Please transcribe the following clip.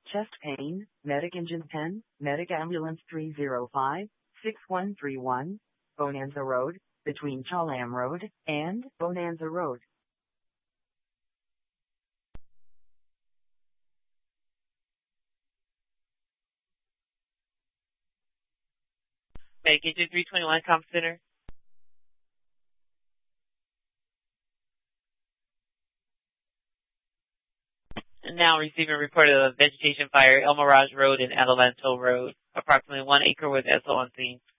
chest pain, medic engine 10, medic ambulance 305-6131, Bonanza Road, between Chalam Road and Bonanza Road. Medic engine 321, Comm Center. And now receiving a report of a vegetation fire, El Mirage Road and Adelanto Road. Approximately 1 acre with SO on scene.